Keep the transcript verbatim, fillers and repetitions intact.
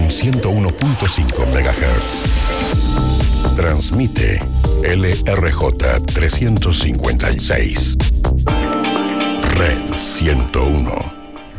en ciento uno punto cinco megahertz. Transmite L R J trescientos cincuenta y seis. Red ciento uno.